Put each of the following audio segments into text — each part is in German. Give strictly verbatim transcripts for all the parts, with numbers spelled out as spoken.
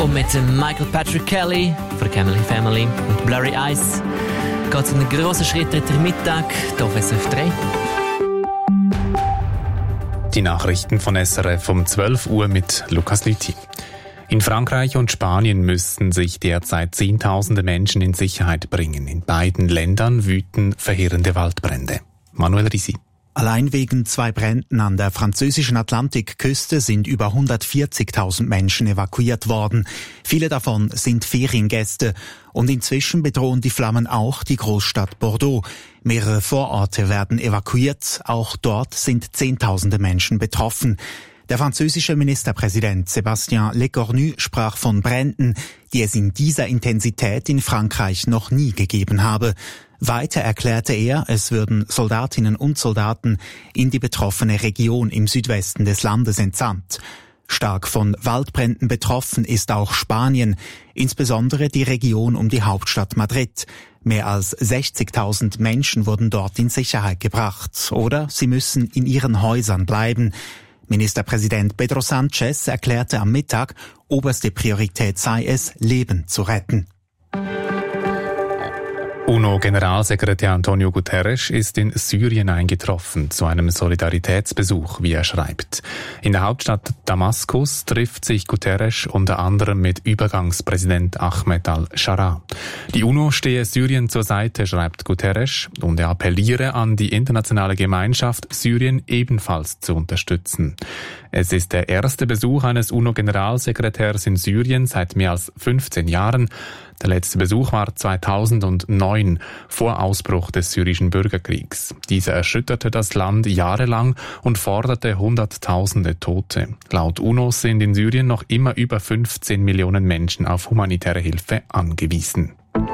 Und mit Michael Patrick Kelly von der Camely Family und Blurry Eyes geht es einen grossen Schritt Richtung Mittag hier auf S R F drei. Die Nachrichten von S R F um zwölf Uhr mit Lukas Lüthi. In Frankreich und Spanien müssten sich derzeit Zehntausende Menschen in Sicherheit bringen. In beiden Ländern wüten verheerende Waldbrände. Manuel Risi. Allein wegen zwei Bränden an der französischen Atlantikküste sind über hundertvierzigtausend Menschen evakuiert worden. Viele davon sind Feriengäste. Und inzwischen bedrohen die Flammen auch die Großstadt Bordeaux. Mehrere Vororte werden evakuiert. Auch dort sind Zehntausende Menschen betroffen. Der französische Ministerpräsident Sébastien Lecornu sprach von Bränden, die es in dieser Intensität in Frankreich noch nie gegeben habe. Weiter erklärte er, es würden Soldatinnen und Soldaten in die betroffene Region im Südwesten des Landes entsandt. Stark von Waldbränden betroffen ist auch Spanien, insbesondere die Region um die Hauptstadt Madrid. Mehr als sechzigtausend Menschen wurden dort in Sicherheit gebracht oder sie müssen in ihren Häusern bleiben. Ministerpräsident Pedro Sánchez erklärte am Mittag, oberste Priorität sei es, Leben zu retten. UNO-Generalsekretär Antonio Guterres ist in Syrien eingetroffen zu einem Solidaritätsbesuch, wie er schreibt. In der Hauptstadt Damaskus trifft sich Guterres unter anderem mit Übergangspräsident Ahmed al-Sharaa. Die UNO stehe Syrien zur Seite, schreibt Guterres, und er appelliere an die internationale Gemeinschaft, Syrien ebenfalls zu unterstützen. Es ist der erste Besuch eines UNO-Generalsekretärs in Syrien seit mehr als fünfzehn Jahren. Der letzte Besuch war zweitausendneun, vor Ausbruch des syrischen Bürgerkriegs. Dieser erschütterte das Land jahrelang und forderte Hunderttausende Tote. Laut UNO sind in Syrien noch immer über fünfzehn Millionen Menschen auf humanitäre Hilfe angewiesen.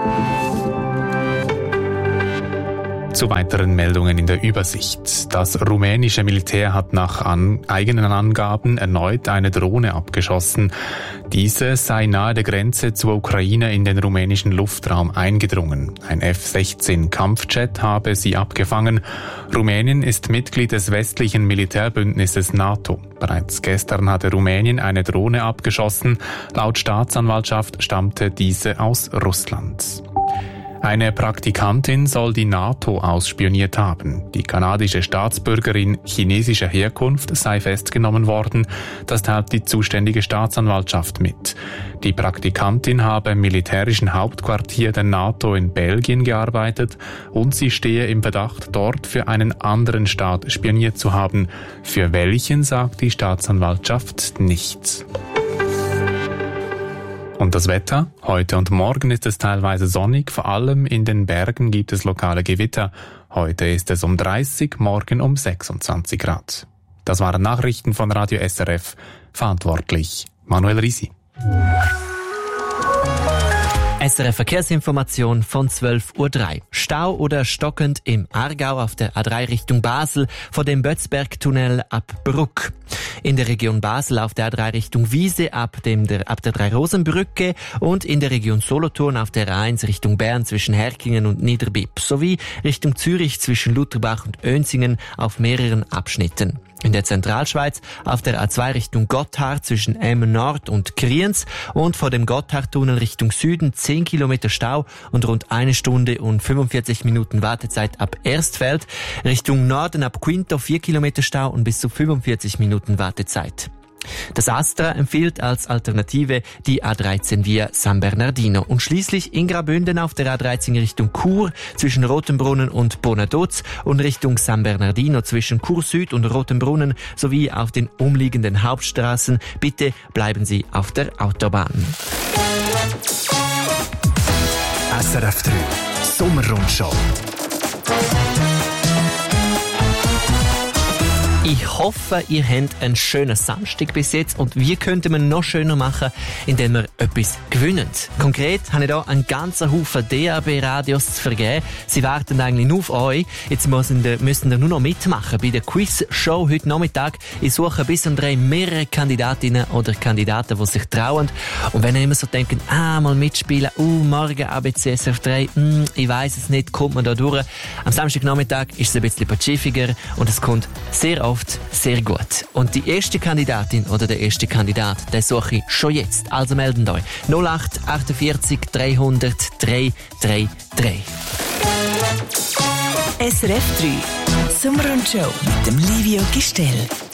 Zu weiteren Meldungen in der Übersicht. Das rumänische Militär hat nach an eigenen Angaben erneut eine Drohne abgeschossen. Diese sei nahe der Grenze zur Ukraine in den rumänischen Luftraum eingedrungen. Ein F sechzehn Kampfjet habe sie abgefangen. Rumänien ist Mitglied des westlichen Militärbündnisses NATO. Bereits gestern hatte Rumänien eine Drohne abgeschossen. Laut Staatsanwaltschaft stammte diese aus Russland. Eine Praktikantin soll die NATO ausspioniert haben. Die kanadische Staatsbürgerin chinesischer Herkunft sei festgenommen worden. Das teilt die zuständige Staatsanwaltschaft mit. Die Praktikantin habe im militärischen Hauptquartier der NATO in Belgien gearbeitet und sie stehe im Verdacht, dort für einen anderen Staat spioniert zu haben. Für welchen, sagt die Staatsanwaltschaft nicht. Und das Wetter? Heute und morgen ist es teilweise sonnig, vor allem in den Bergen gibt es lokale Gewitter. Heute ist es um dreißig, morgen um sechsundzwanzig Grad. Das waren Nachrichten von Radio S R F. Verantwortlich Manuel Risi. S R F Verkehrsinformation von zwölf Uhr drei. Stau oder stockend im Aargau auf der A drei Richtung Basel vor dem Bötzbergtunnel ab Bruck. In der Region Basel auf der A drei Richtung Wiese ab, dem der, ab der Drei-Rosen-Brücke und in der Region Solothurn auf der A eins Richtung Bern zwischen Herkingen und Niederbipp sowie Richtung Zürich zwischen Lutherbach und Oenzingen auf mehreren Abschnitten. In der Zentralschweiz auf der A zwei Richtung Gotthard zwischen Emmen Nord und Kriens und vor dem Gotthardtunnel Richtung Süden zehn Kilometer Stau und rund eine Stunde und fünfundvierzig Minuten Wartezeit ab Erstfeld. Richtung Norden ab Quinto vier Kilometer Stau und bis zu fünfundvierzig Minuten Wartezeit. Das Astra empfiehlt als Alternative die A dreizehn via San Bernardino und schließlich in Graubünden auf der A dreizehn Richtung Chur zwischen Rotenbrunnen und Bonaduz und Richtung San Bernardino zwischen Chur Süd und Rotenbrunnen sowie auf den umliegenden Hauptstraßen. Bitte bleiben Sie auf der Autobahn. S R F drei Sommerrundschau. Ich hoffe, ihr habt einen schönen Samstag bis jetzt und wie könnte man noch schöner machen, indem wir etwas gewinnen. Konkret habe ich hier einen ganzen Haufen D A B-Radios zu vergeben. Sie warten eigentlich nur auf euch. Jetzt müssen ihr, müssen ihr nur noch mitmachen bei der Quiz-Show heute Nachmittag. Ich suche bis um drei mehrere Kandidatinnen oder Kandidaten, die sich trauen. Und wenn ihr immer so denkt, ah, mal mitspielen, uh, morgen A B C S R F drei, hm, ich weiss es nicht, kommt man da durch. Am Samstagnachmittag ist es ein bisschen pazifiger und es kommt sehr oft läuft sehr gut. Und die erste Kandidatin oder der erste Kandidat, den suche ich schon jetzt. Also melden euch. null acht achtundvierzig dreihundert drei drei drei. S R F drei Sommerrundshow mit dem Livio Gistel.